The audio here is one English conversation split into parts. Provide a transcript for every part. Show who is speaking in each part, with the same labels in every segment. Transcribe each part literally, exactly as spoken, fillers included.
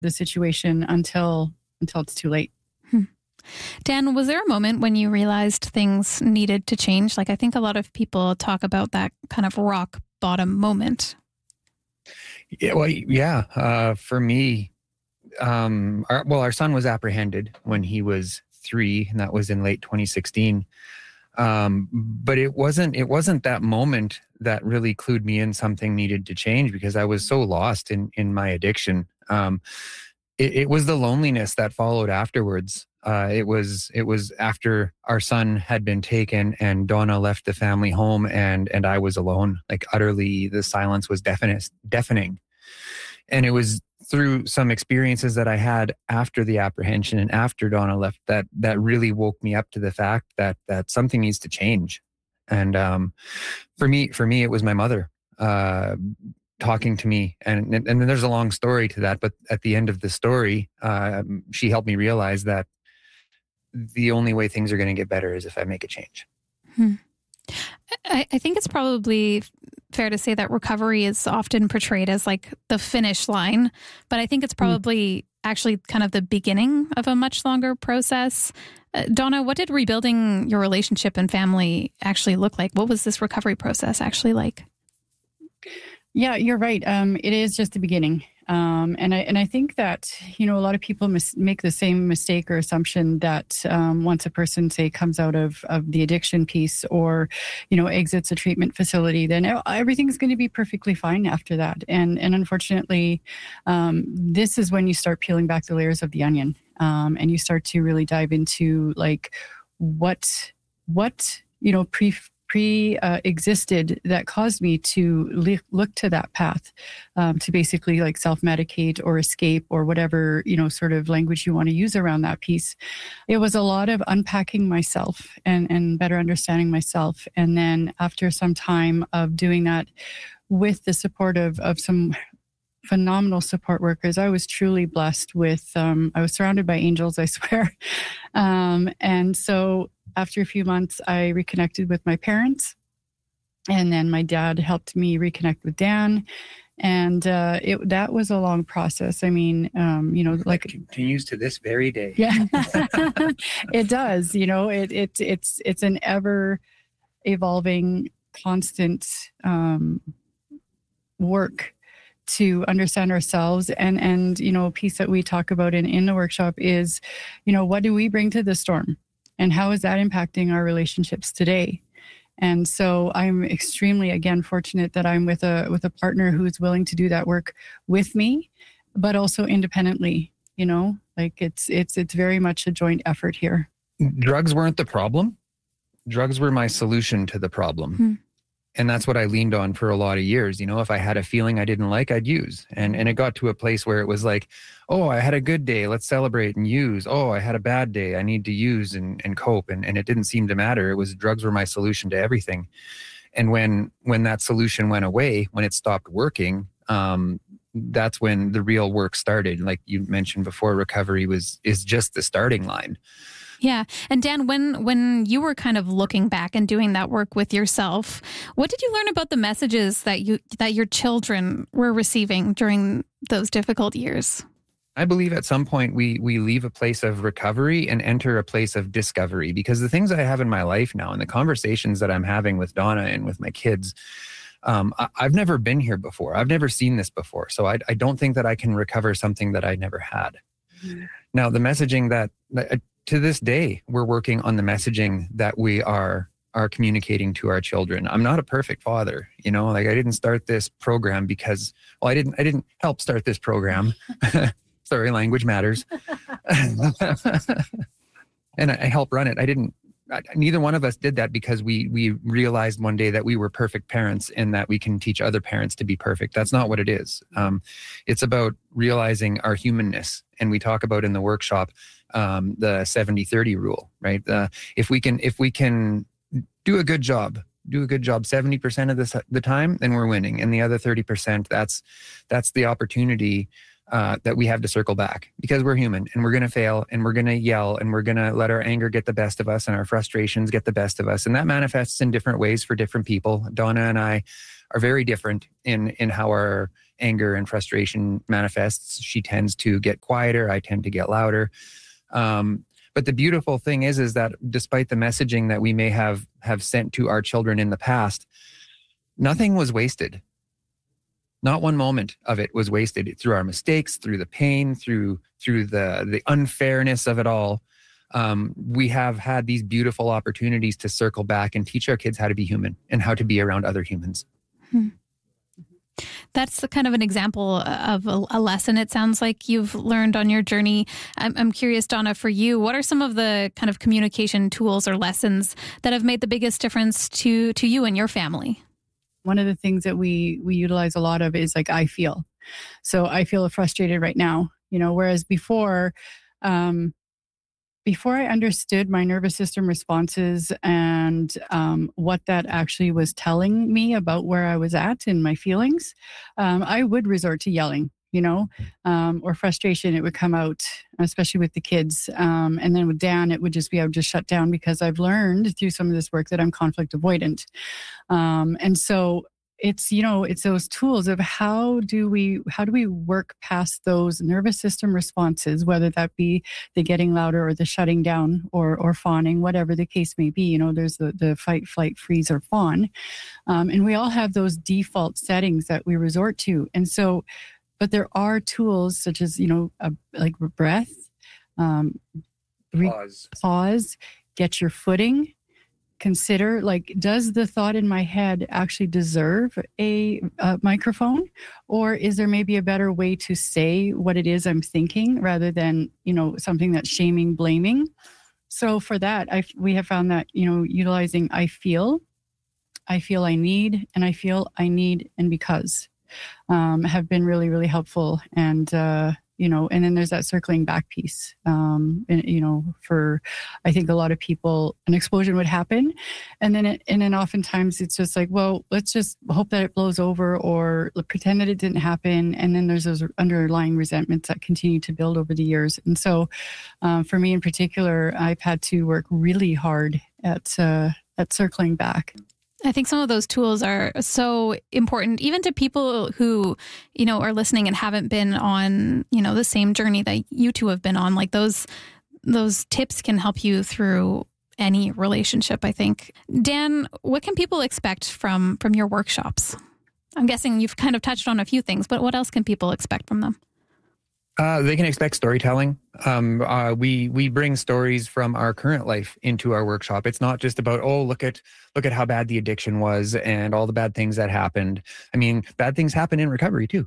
Speaker 1: the situation until until it's too late.
Speaker 2: Hmm. Dan, was there a moment when you realized things needed to change? Like, I think a lot of people talk about that kind of rock bottom moment.
Speaker 3: Yeah, well, yeah. Uh, for me, um, our, well, our son was apprehended when he was three, and that was in late twenty sixteen. Um, but it wasn't, it wasn't that moment that really clued me in something needed to change, because I was so lost in, in my addiction. Um, it, it was the loneliness that followed afterwards. Uh, it was, it was after our son had been taken and Donna left the family home, and, and I was alone, like utterly, the silence was deafening, deafening. And it was through some experiences that I had after the apprehension and after Donna left that that really woke me up to the fact that that something needs to change. And um, for me, for me, it was my mother uh, talking to me, and and then there's a long story to that. But at the end of the story, uh, she helped me realize that the only way things are going to get better is if I make a change.
Speaker 2: Hmm. I, I think it's probably fair to say that recovery is often portrayed as like the finish line, but I think it's probably mm. actually kind of the beginning of a much longer process. Uh, Donna, what did rebuilding your relationship and family actually look like? What was this recovery process actually like?
Speaker 1: Yeah, you're right. Um, it is just the beginning. Um, and I and I think that, you know, a lot of people mis- make the same mistake or assumption that um, once a person, say, comes out of, of the addiction piece or, you know, exits a treatment facility, then everything's going to be perfectly fine after that. And and unfortunately, um, this is when you start peeling back the layers of the onion, um, and you start to really dive into like what what you know pre. pre-existed uh, that caused me to le- look to that path, um, to basically like self-medicate or escape or whatever, you know, sort of language you want to use around that piece. It was a lot of unpacking myself and, and better understanding myself. And then after some time of doing that with the support of, of some phenomenal support workers, I was truly blessed with, um, I was surrounded by angels, I swear. Um, and so after a few months, I reconnected with my parents, and then my dad helped me reconnect with Dan. And uh, it that was a long process. I mean, um, you know, like
Speaker 3: it continues to this very day.
Speaker 1: Yeah, it does. You know, it it it's it's an ever evolving, constant um, work to understand ourselves. And and you know, a piece that we talk about in in the workshop is, you know, what do we bring to the storm? And how is that impacting our relationships today? And so I'm extremely, again, fortunate that I'm with a with a partner who's willing to do that work with me, but also independently. You know, like it's it's it's very much a joint effort here.
Speaker 3: Drugs weren't the problem. Drugs were my solution to the problem. Hmm. And that's what I leaned on for a lot of years. You know, if I had a feeling I didn't like, I'd use. And and it got to a place where it was like, oh, I had a good day, let's celebrate and use. Oh, I had a bad day, I need to use and, and cope. And, and it didn't seem to matter. It was drugs were my solution to everything. And when when that solution went away, when it stopped working, um, that's when the real work started. Like you mentioned before, recovery was is just the starting line.
Speaker 2: Yeah. And Dan, when when you were kind of looking back and doing that work with yourself, what did you learn about the messages that you that your children were receiving during those difficult years?
Speaker 3: I believe at some point we we leave a place of recovery and enter a place of discovery, because the things I have in my life now and the conversations that I'm having with Donna and with my kids, um, I, I've never been here before. I've never seen this before. So I, I don't think that I can recover something that I never had. Mm-hmm. Now, the messaging that... that to this day, we're working on the messaging that we are are communicating to our children. I'm not a perfect father, you know, like I didn't start this program because, well, I didn't, I didn't help start this program. Sorry, language matters. And I, I helped run it. I didn't, I, neither one of us did that because we we realized one day that we were perfect parents and that we can teach other parents to be perfect. That's not what it is. Um, it's about realizing our humanness. And we talk about in the workshop, um, the seventy thirty rule, right? Uh, if we can, if we can do a good job, do a good job seventy percent of this, the time, then we're winning. And the other thirty percent, that's, that's the opportunity uh, that we have to circle back, because we're human and we're going to fail and we're going to yell and we're going to let our anger get the best of us and our frustrations get the best of us. And that manifests in different ways for different people. Donna and I are very different in, in how our anger and frustration manifests. She tends to get quieter. I tend to get louder. Um, but the beautiful thing is, is that despite the messaging that we may have, have sent to our children in the past, nothing was wasted. Not one moment of it was wasted through our mistakes, through the pain, through through the the unfairness of it all. Um, we have had these beautiful opportunities to circle back and teach our kids how to be human and how to be around other humans.
Speaker 2: Hmm. That's kind of an example of a, a lesson it sounds like you've learned on your journey. I'm, I'm curious, Donna, for you, what are some of the kind of communication tools or lessons that have made the biggest difference to to you and your family?
Speaker 1: One of the things that we we utilize a lot of is like, I feel. So I feel frustrated right now, you know, whereas before, um, before I understood my nervous system responses and um, what that actually was telling me about where I was at in my feelings, um, I would resort to yelling, you know, um, or frustration. It would come out, especially with the kids. Um, and then with Dan, it would just be, I would just shut down, because I've learned through some of this work that I'm conflict avoidant. Um, and so it's, you know, it's those tools of how do we, how do we work past those nervous system responses, whether that be the getting louder or the shutting down or, or fawning, whatever the case may be. You know, there's the, the fight, flight, freeze, or fawn. Um, and we all have those default settings that we resort to. And so, but there are tools such as, you know, uh, like breath, um, re-
Speaker 3: Pause.
Speaker 1: pause, get your footing. Consider, like, does the thought in my head actually deserve a, a microphone? Or is there maybe a better way to say what it is I'm thinking rather than, you know, something that's shaming, blaming? So for that, I, we have found that, you know, utilizing I feel, I feel I need, and I feel I need and because um, have been really, really helpful. And, uh, you know, and then there's that circling back piece. Um, and, you know, for, I think a lot of people, an explosion would happen. And then, it, and then oftentimes it's just like, well, let's just hope that it blows over or pretend that it didn't happen. And then there's those underlying resentments that continue to build over the years. And so um, for me in particular, I've had to work really hard at, uh, at circling back.
Speaker 2: I think some of those tools are so important, even to people who, you know, are listening and haven't been on, you know, the same journey that you two have been on. Like those, those tips can help you through any relationship, I think. Dan, what can people expect from, from your workshops? I'm guessing you've kind of touched on a few things, but what else can people expect from them?
Speaker 3: Uh, they can expect storytelling. Um, uh, we we bring stories from our current life into our workshop. It's not just about, oh, look at look at how bad the addiction was and all the bad things that happened. I mean, bad things happen in recovery too.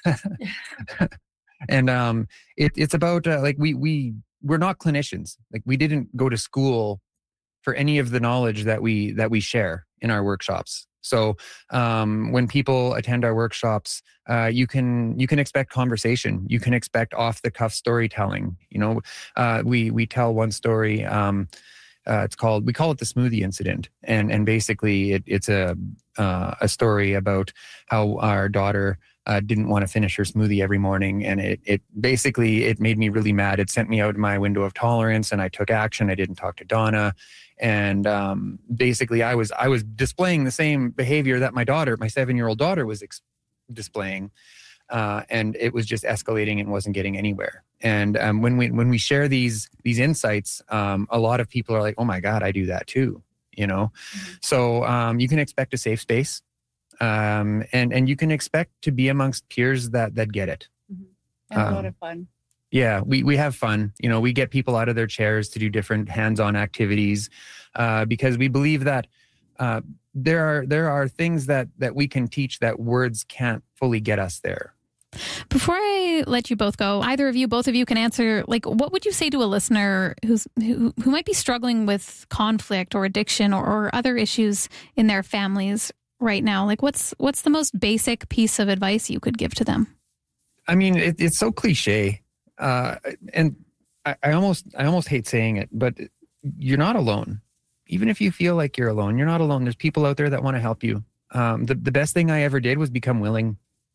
Speaker 3: And um, it, it's about uh, like we we we're not clinicians. Like we didn't go to school for any of the knowledge that we that we share in our workshops. So um, when people attend our workshops, uh, you can you can expect conversation. You can expect off the cuff storytelling. You know, uh, we we tell one story. Um, uh, it's called we call it the smoothie incident, and and basically it, it's a uh, a story about how our daughter uh, didn't want to finish her smoothie every morning, and it it basically it made me really mad. It sent me out my window of tolerance, and I took action. I didn't talk to Donna. And um, basically, I was I was displaying the same behavior that my daughter, my seven-year-old daughter, was ex- displaying, uh, and it was just escalating and wasn't getting anywhere. And um, when we when we share these these insights, um, a lot of people are like, "Oh my God, I do that too," you know. Mm-hmm. So um, you can expect a safe space, um, and and you can expect to be amongst peers that that get it.
Speaker 1: Mm-hmm. And um, a lot of fun.
Speaker 3: Yeah, we, we have fun. You know, we get people out of their chairs to do different hands-on activities uh, because we believe that uh, there are there are things that that we can teach that words can't fully get us there.
Speaker 2: Before I let you both go, either of you, both of you can answer, like, what would you say to a listener who's who, who might be struggling with conflict or addiction or, or other issues in their families right now? Like, what's what's the most basic piece of advice you could give to them?
Speaker 3: I mean, it, it's so cliche. Uh, and I, I almost, I almost hate saying it, but you're not alone. Even if you feel like you're alone, you're not alone. There's people out there that want to help you. Um, the, the best thing I ever did was become willing.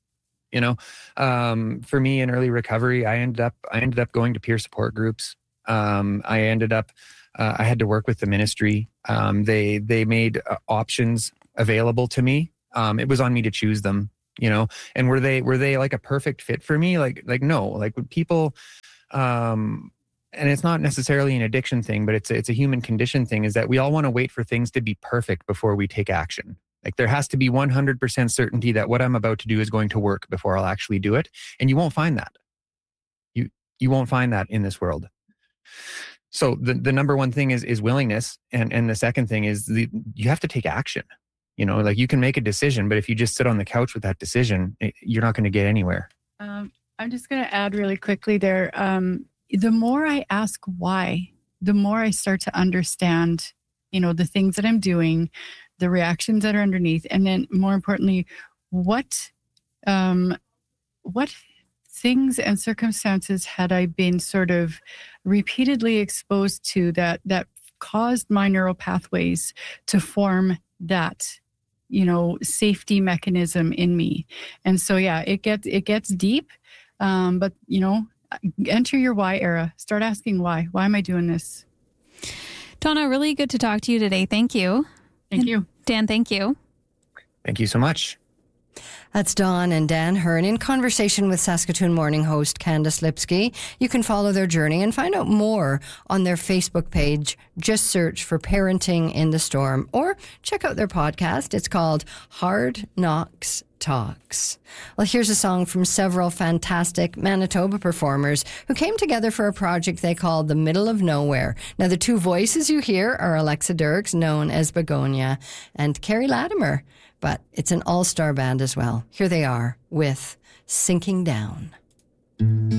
Speaker 3: You know, um, for me in early recovery, I ended up, I ended up going to peer support groups. Um, I ended up, uh, I had to work with the ministry. Um, they, they made uh, options available to me. Um, it was on me to choose them, you know, and were they, were they like a perfect fit for me? Like, like, no, like when people, um, and it's not necessarily an addiction thing, but it's, it's a human condition thing, is that we all want to wait for things to be perfect before we take action. Like there has to be one hundred percent certainty that what I'm about to do is going to work before I'll actually do it. And you won't find that. You, you won't find that in this world. So the, the number one thing is, is willingness. And, and the second thing is the, you have to take action. You know, like you can make a decision, but if you just sit on the couch with that decision, it, you're not going to get anywhere.
Speaker 1: Um, I'm just going to add really quickly there. Um, the more I ask why, the more I start to understand, you know, the things that I'm doing, the reactions that are underneath, and then more importantly, what, um, what things and circumstances had I been sort of repeatedly exposed to that that caused my neural pathways to form that, you know, safety mechanism in me. And so, yeah, it gets it gets deep, um, but you know, enter your why era. Start asking why. Why am I doing this?
Speaker 2: Donna, really good to talk to you today. Thank you.
Speaker 1: Thank you.
Speaker 2: Dan, thank you.
Speaker 3: Thank you so much.
Speaker 4: That's Dawn and Dan Hearn in conversation with Saskatoon Morning host Candace Lipsky. You can follow their journey and find out more on their Facebook page. Just search for Parenting in the Storm or check out their podcast. It's called Hard Knocks Talks. Well, here's a song from several fantastic Manitoba performers who came together for a project they called The Middle of Nowhere. Now, the two voices you hear are Alexa Dirks, known as Begonia, and Carrie Latimer. But it's an all-star band as well. Here they are with Sinking Down.